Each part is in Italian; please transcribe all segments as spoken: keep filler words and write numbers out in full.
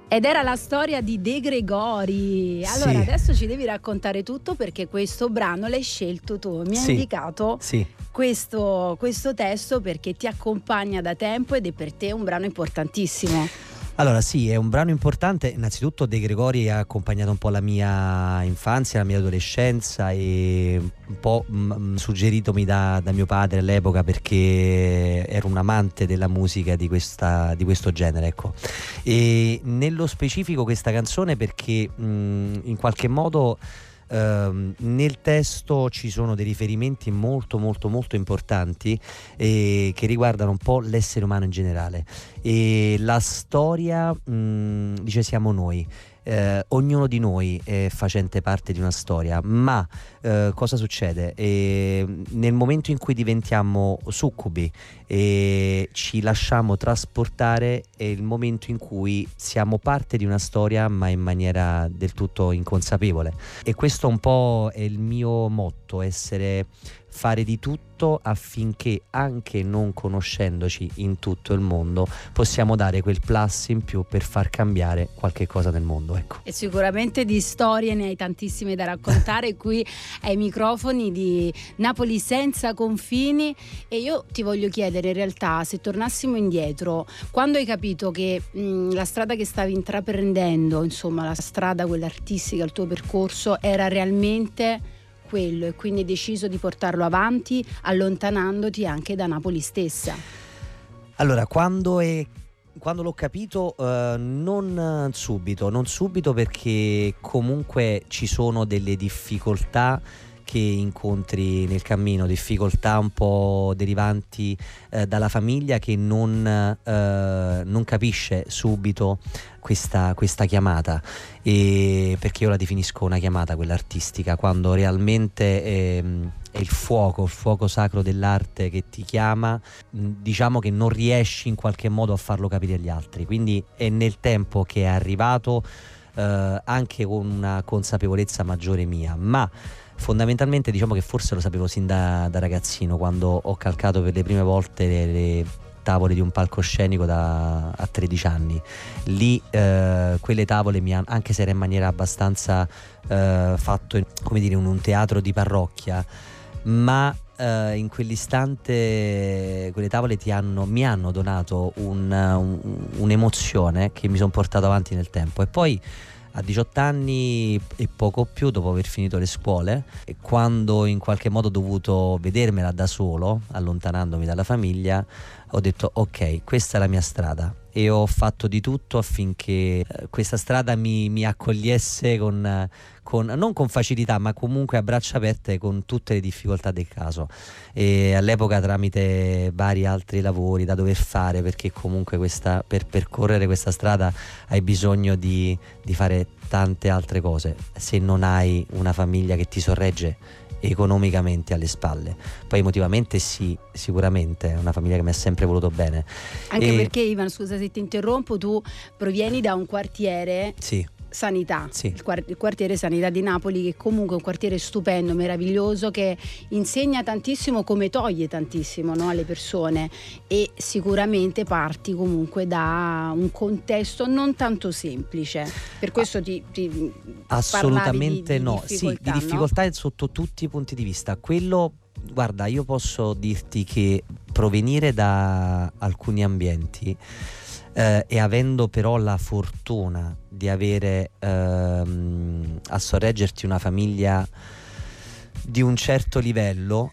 Ed era la storia di De Gregori. Allora, Sì. adesso ci devi raccontare tutto, perché questo brano l'hai scelto tu. Mi hai Sì. indicato Sì. questo, questo testo perché ti accompagna da tempo ed è per te un brano importantissimo. Allora sì, è un brano importante. Innanzitutto De Gregori ha accompagnato un po' la mia infanzia, la mia adolescenza, e un po' mh, suggeritomi da, da mio padre all'epoca, perché ero un amante della musica di, questa, di questo genere, ecco. E nello specifico questa canzone perché mh, in qualche modo Uh, nel testo ci sono dei riferimenti molto molto molto importanti, eh, che riguardano un po' l'essere umano in generale, e la storia mh, dice siamo noi. Eh, ognuno di noi è facente parte di una storia, ma eh, cosa succede? Eh, nel momento in cui diventiamo succubi e ci lasciamo trasportare, è il momento in cui siamo parte di una storia, ma in maniera del tutto inconsapevole. E questo un po' è il mio motto: essere fare di tutto affinché, anche non conoscendoci in tutto il mondo, possiamo dare quel plus in più per far cambiare qualche cosa nel mondo, ecco. E sicuramente di storie ne hai tantissime da raccontare qui ai microfoni di Napoli senza confini. E io ti voglio chiedere, in realtà, se tornassimo indietro, quando hai capito che mh, la strada che stavi intraprendendo, insomma la strada quella artistica, il tuo percorso era realmente quello, e quindi hai deciso di portarlo avanti allontanandoti anche da Napoli stessa. Allora, quando è quando l'ho capito, eh, non subito, non subito perché comunque ci sono delle difficoltà che incontri nel cammino, difficoltà un po' derivanti eh, dalla famiglia, che non, eh, non capisce subito questa, questa chiamata, e perché io la definisco una chiamata, quella artistica, quando realmente è, è il fuoco, il fuoco sacro dell'arte che ti chiama, diciamo che non riesci in qualche modo a farlo capire agli altri. Quindi è nel tempo che è arrivato, eh, anche con una consapevolezza maggiore mia, ma fondamentalmente diciamo che forse lo sapevo sin da, da ragazzino, quando ho calcato per le prime volte le, le tavole di un palcoscenico da, a tredici anni. Lì eh, quelle tavole mi hanno, anche se era in maniera abbastanza eh, fatto in, come dire, in un teatro di parrocchia, ma eh, in quell'istante quelle tavole ti hanno, mi hanno donato un, un, un'emozione che mi sono portato avanti nel tempo. E poi a diciotto anni e poco più, dopo aver finito le scuole, e quando in qualche modo ho dovuto vedermela da solo, allontanandomi dalla famiglia, ho detto ok, questa è la mia strada, e ho fatto di tutto affinché eh, questa strada mi, mi accogliesse con, con, non con facilità, ma comunque a braccia aperte, con tutte le difficoltà del caso. E all'epoca, tramite vari altri lavori da dover fare, perché comunque questa, per percorrere questa strada hai bisogno di, di fare tante altre cose, se non hai una famiglia che ti sorregge economicamente alle spalle. Poi emotivamente sì, sicuramente è una famiglia che mi ha sempre voluto bene. Anche e... perché, Ivan, scusa se ti interrompo, tu provieni da un quartiere, sì. Sanità, sì. il, quart- il quartiere Sanità di Napoli, che comunque è un quartiere stupendo, meraviglioso, che insegna tantissimo come toglie tantissimo, no, alle persone, e sicuramente parti comunque da un contesto non tanto semplice. Per questo ti, ti assolutamente di, di no, difficoltà, sì, di difficoltà, no? Sotto tutti i punti di vista. Quello, guarda, io posso dirti che provenire da alcuni ambienti Eh, e avendo però la fortuna di avere ehm, a sorreggerti una famiglia di un certo livello,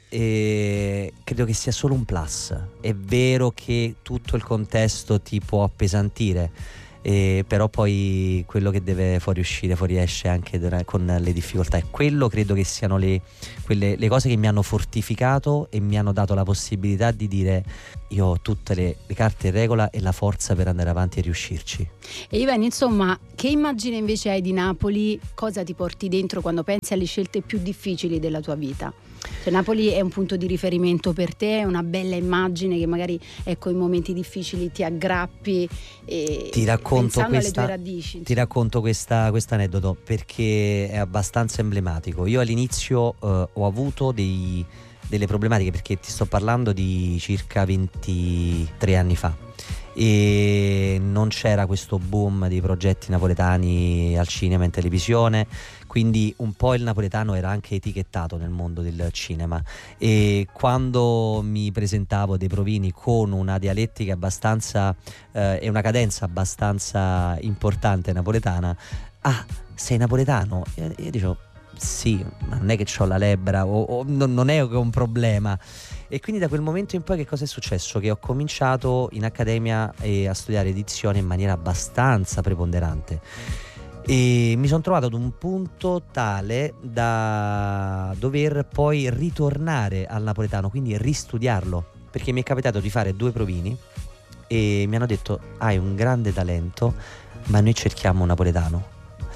e credo che sia solo un plus. È vero che tutto il contesto ti può appesantire, e però poi quello che deve fuoriuscire fuoriesce anche con le difficoltà, e quello credo che siano le, quelle, le cose che mi hanno fortificato e mi hanno dato la possibilità di dire io ho tutte le, le carte in regola e la forza per andare avanti e riuscirci. E Ivan, insomma, che immagine invece hai di Napoli? Cosa ti porti dentro quando pensi alle scelte più difficili della tua vita? Cioè, Napoli è un punto di riferimento per te, è una bella immagine che magari, ecco, in momenti difficili ti aggrappi, e ti racconto pensando questa, alle tue radici. ti racconto questa, questo aneddoto perché è abbastanza emblematico. Io all'inizio eh, ho avuto dei, delle problematiche, perché ti sto parlando di circa ventitré anni fa, e non c'era questo boom di progetti napoletani al cinema e in televisione, quindi un po' il napoletano era anche etichettato nel mondo del cinema, e quando mi presentavo dei provini con una dialettica abbastanza eh, e una cadenza abbastanza importante napoletana, ah, sei napoletano? Io, io dicevo sì, ma non è che ho la lebbra o, o non, non è un problema. E quindi da quel momento in poi che cosa è successo? Che ho cominciato in accademia eh, a studiare edizione in maniera abbastanza preponderante, e mi sono trovato ad un punto tale da dover poi ritornare al napoletano, quindi ristudiarlo, perché mi è capitato di fare due provini e mi hanno detto hai un grande talento, ma noi cerchiamo un napoletano,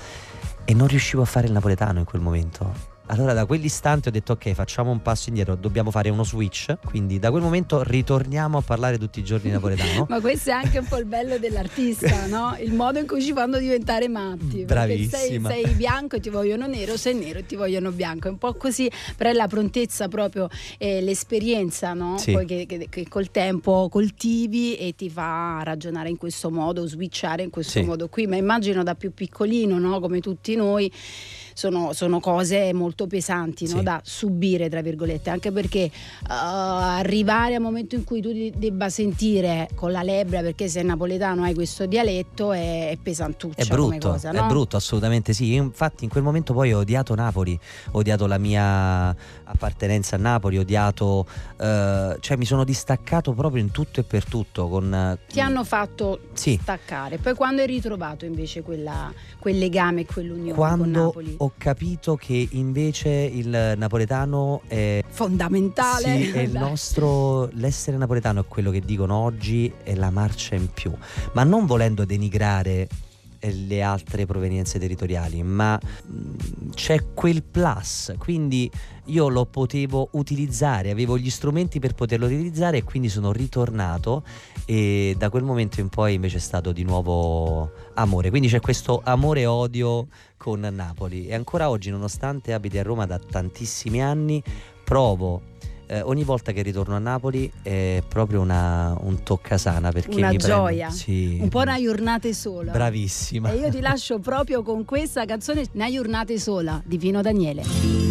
e non riuscivo a fare il napoletano in quel momento. Allora da quell'istante ho detto ok, facciamo un passo indietro, dobbiamo fare uno switch, quindi da quel momento ritorniamo a parlare tutti i giorni napoletano. Ma questo è anche un po' il bello dell'artista, no? Il modo in cui ci fanno diventare matti. Bravissima. Sei, sei bianco e ti vogliono nero, sei nero e ti vogliono bianco, è un po' così, però è la prontezza proprio, eh, l'esperienza, no? Sì. Poi che, che, che col tempo coltivi e ti fa ragionare in questo modo, switchare in questo sì. modo qui, ma immagino da più piccolino, no? Come tutti noi. Sono, sono cose molto pesanti, no? Sì. Da subire, tra virgolette, anche perché uh, arrivare al momento in cui tu ti debba sentire con la lebbra perché sei napoletano, hai questo dialetto, è, è pesantuccia. È brutto, come cosa, no? È brutto, assolutamente sì. Io infatti in quel momento poi ho odiato Napoli, ho odiato la mia appartenenza a Napoli, ho odiato, uh, cioè mi sono distaccato proprio in tutto e per tutto. Con, Ti hanno fatto sì. staccare. Poi quando hai ritrovato invece quella, quel legame, quell'unione quando con Napoli? Ho capito che invece il napoletano è fondamentale. Sì, è il nostro, l'essere napoletano è quello che dicono oggi è la marcia in più, ma non volendo denigrare le altre provenienze territoriali, ma mh, c'è quel plus, quindi io lo potevo utilizzare, avevo gli strumenti per poterlo utilizzare, e quindi sono ritornato, e da quel momento in poi invece è stato di nuovo amore, quindi c'è questo amore e odio con Napoli, e ancora oggi, nonostante abiti a Roma da tantissimi anni, provo Eh, ogni volta che ritorno a Napoli è proprio una, un toccasana, perché una mi gioia, prendo, sì, un po' una giornata sola. Bravissima. E io ti lascio proprio con questa canzone, Una giornata sola di Pino Daniele.